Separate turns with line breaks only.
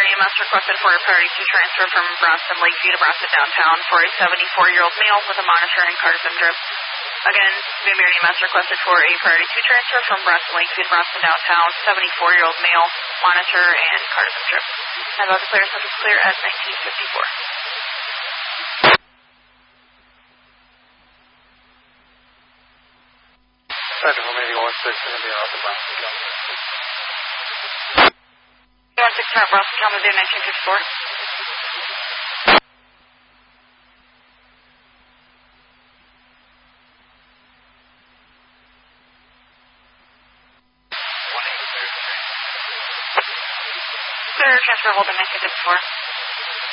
EMS requested for a priority 2 transfer from Boston Lakeview to Boston downtown for a 74-year-old male with a monitor and cardiogram drip. Again, Van Buren EMS requested for a priority 2 transfer from Boston Lakeview to Boston downtown, 74-year-old male, monitor and cardiogram drip. I've got the clear, subject clear at 1954.
Roger, maybe 16 going to be off the Boston County.
16 at Boston County there, 1954. Clear transfer hold in 1954.